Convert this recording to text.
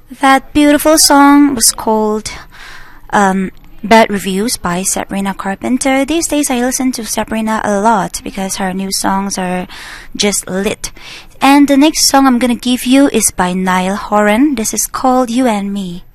That beautiful song was called Bad Reviews by Sabrina Carpenter. These days I listen to Sabrina a lot because her new songs are just lit. And the next song I'm gonna give you is by Niall Horan. This is called You and Me.